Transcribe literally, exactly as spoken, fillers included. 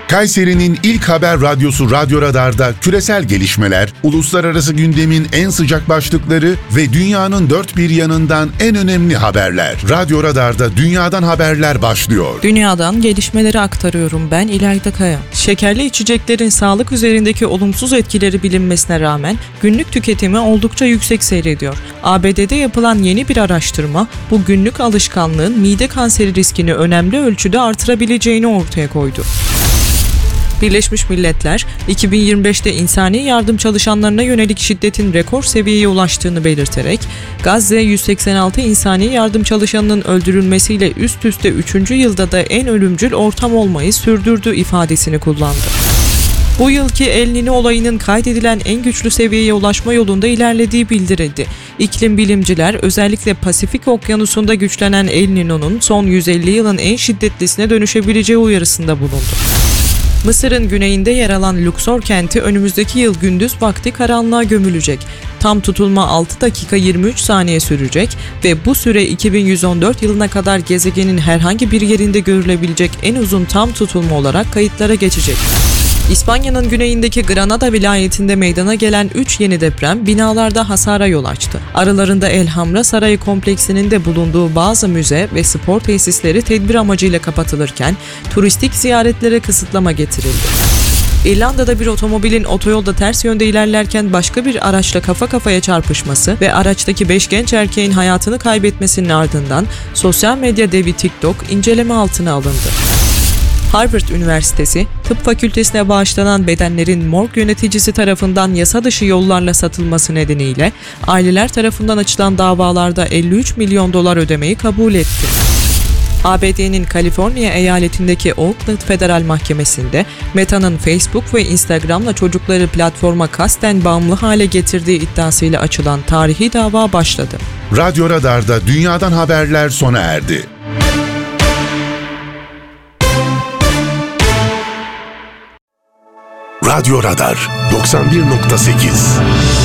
Kayseri'nin ilk haber radyosu Radyo Radar'da küresel gelişmeler, uluslararası gündemin en sıcak başlıkları ve dünyanın dört bir yanından en önemli haberler. Radyo Radar'da dünyadan haberler başlıyor. Dünyadan gelişmeleri aktarıyorum ben İlayda Kaya. Şekerli içeceklerin sağlık üzerindeki olumsuz etkileri bilinmesine rağmen günlük tüketimi oldukça yüksek seyrediyor. A B D'de yapılan yeni bir araştırma bu günlük alışkanlığın mide kanseri riskini önemli ölçüde artırabileceğini ortaya koydu. Birleşmiş Milletler, iki bin yirmi beşte insani yardım çalışanlarına yönelik şiddetin rekor seviyeye ulaştığını belirterek, Gazze yüz seksen altı insani yardım çalışanının öldürülmesiyle üst üste üçüncü yılda da en ölümcül ortam olmayı sürdürdü ifadesini kullandı. Bu yılki El Niño olayının kaydedilen en güçlü seviyeye ulaşma yolunda ilerlediği bildirildi. İklim bilimciler özellikle Pasifik Okyanusu'nda güçlenen El Niño'nun son yüz elli yılın en şiddetlisine dönüşebileceği uyarısında bulundu. Mısır'ın güneyinde yer alan Luxor kenti önümüzdeki yıl gündüz vakti karanlığa gömülecek. Tam tutulma altı dakika yirmi üç saniye sürecek ve bu süre iki bin yüz on dört yılına kadar gezegenin herhangi bir yerinde görülebilecek en uzun tam tutulma olarak kayıtlara geçecek. İspanya'nın güneyindeki Granada vilayetinde meydana gelen üç yeni deprem binalarda hasara yol açtı. Aralarında Elhamra Sarayı kompleksinin de bulunduğu bazı müze ve spor tesisleri tedbir amacıyla kapatılırken turistik ziyaretlere kısıtlama getirildi. İrlanda'da bir otomobilin otoyolda ters yönde ilerlerken başka bir araçla kafa kafaya çarpışması ve araçtaki beş genç erkeğin hayatını kaybetmesinin ardından sosyal medya devi TikTok inceleme altına alındı. Harvard Üniversitesi, Tıp Fakültesine bağışlanan bedenlerin morg yöneticisi tarafından yasa dışı yollarla satılması nedeniyle aileler tarafından açılan davalarda elli üç milyon dolar ödemeyi kabul etti. A B D'nin Kaliforniya eyaletindeki Oakland Federal Mahkemesi'nde Meta'nın Facebook ve Instagram'la çocukları platforma kasten bağımlı hale getirdiği iddiasıyla açılan tarihi dava başladı. Radyo Radar'da dünyadan haberler sona erdi. Radyo Radar doksan bir nokta sekiz